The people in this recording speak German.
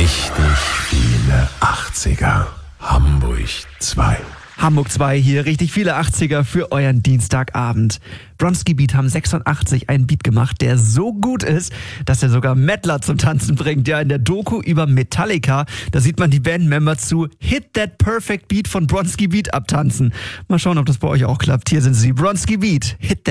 Richtig viele 80er. Hamburg 2. Hamburg 2 hier, richtig viele 80er für euren Dienstagabend. Bronski Beat haben 86 einen Beat gemacht, der so gut ist, dass er sogar Mettler zum Tanzen bringt. Ja, in der Doku über Metallica, da sieht man die Bandmember zu Hit That Perfect Beat von Bronski Beat abtanzen. Mal schauen, ob das bei euch auch klappt. Hier sind sie, Bronski Beat, Hit That